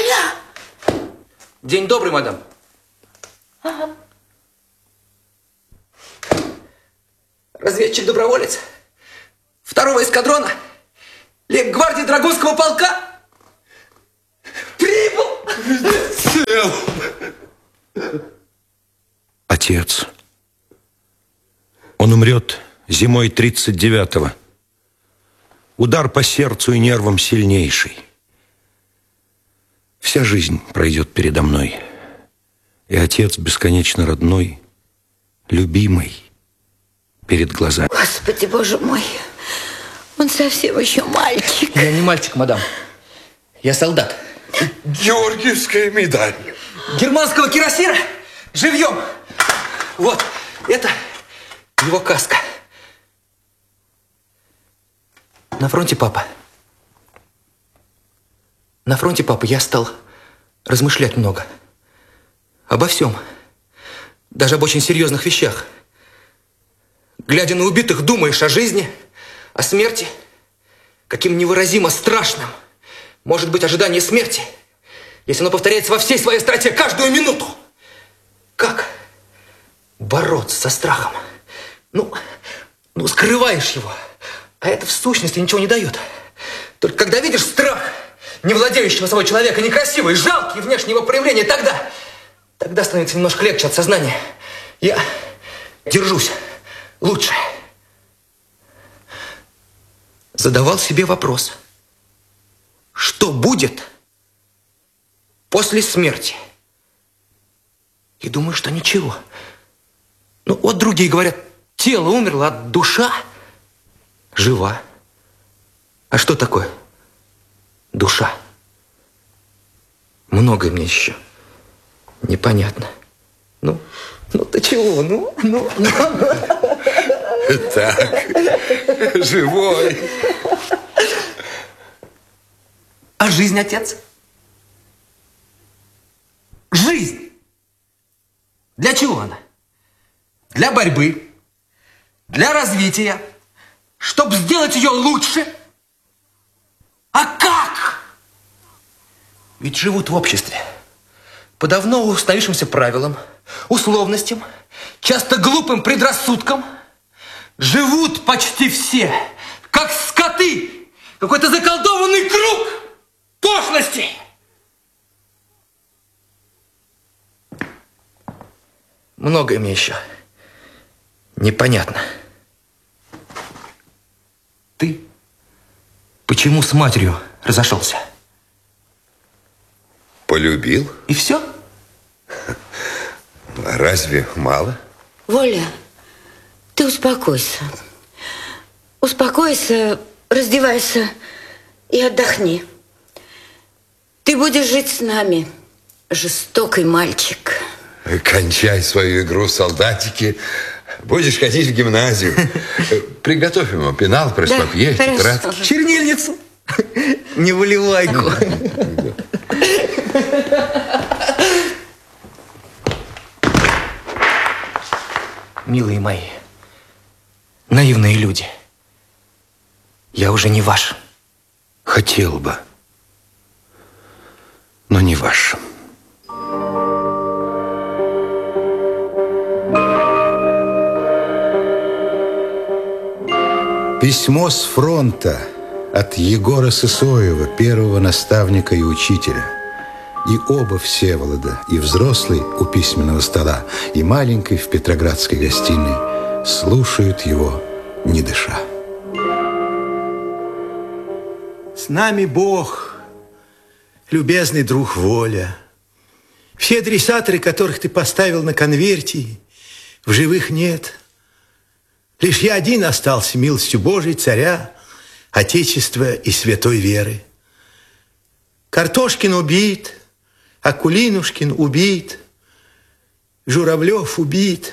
Воля! День добрый, мадам. Ага. Разведчик-доброволец 2-го эскадрона лейб-гвардии Драгунского полка прибыл. Отец. Он умрет зимой 39-го. Удар по сердцу и нервам сильнейший. Вся жизнь пройдет передо мной. И отец бесконечно родной, любимый, перед глазами. Господи, Боже мой, он совсем еще мальчик. Я не мальчик, мадам. Я солдат. Георгиевская медаль. Германского кирасира живьем. Вот, это его каска. На фронте, папа. На фронте, папа, я стал размышлять много. Обо всем. Даже об очень серьезных вещах. Глядя на убитых, думаешь о жизни, о смерти. Каким невыразимо страшным может быть ожидание смерти, если оно повторяется во всей своей остроте каждую минуту. Как бороться со страхом? Ну, скрываешь его, а это в сущности ничего не дает. Только когда видишь страх не владеющего собой человека, некрасивый, жалкий внешний его проявление, тогда становится немножко легче от сознания. Я держусь лучше. Задавал себе вопрос: что будет после смерти? И думаю, что ничего. Ну, вот другие говорят, тело умерло, а душа жива. А что такое душа? Многое мне еще непонятно. Ну ты чего? Ну. Так, живой. А жизнь, отец? Жизнь! Для чего она? Для борьбы, для развития, чтобы сделать ее лучше. А как? Ведь живут в обществе по давно установившимся правилам, условностям, часто глупым предрассудкам. Живут почти все, как скоты. Какой-то заколдованный круг пошлости. Многое мне еще непонятно. Ты почему с матерью разошелся? Полюбил? И все? Разве мало? Воля, ты успокойся. Успокойся, раздевайся и отдохни. Ты будешь жить с нами, жестокий мальчик. Кончай свою игру, солдатики. Будешь ходить в гимназию. Приготовь ему пенал, пресс-папье, тетрадки. Чернильницу. Не выливайку. Милые мои, наивные люди, я уже не ваш. Хотел бы, но не ваш. Письмо с фронта от Егора Сысоева, первого наставника и учителя. И оба Всеволода, и взрослый у письменного стола, и маленький в петроградской гостиной, слушают его, не дыша. С нами Бог, любезный друг Воля. Все адресаторы, которых ты поставил на конверте, в живых нет. Лишь я один остался милостью Божией, царя, Отечества и святой веры. Картошкин убит, Акулинушкин убит, Журавлев убит.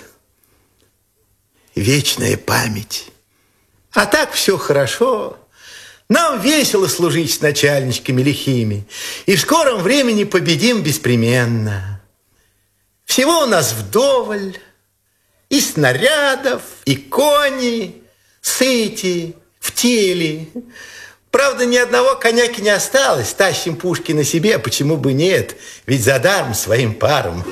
Вечная память. А так все хорошо. Нам весело служить с начальничками лихими, и в скором времени победим беспременно. Всего у нас вдоволь, и снарядов, и кони, сыти, в теле. Правда, ни одного коняки не осталось. Тащим пушки на себе, почему бы нет? Ведь задаром своим парам.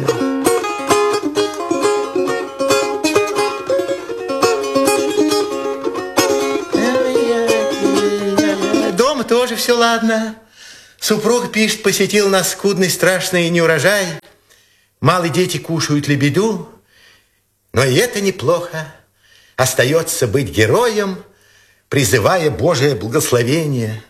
Дома тоже все ладно. Супруг пишет, посетил нас скудный, страшный неурожай. Малые дети кушают лебеду. Но и это неплохо. Остается быть героем, призывая Божие благословение.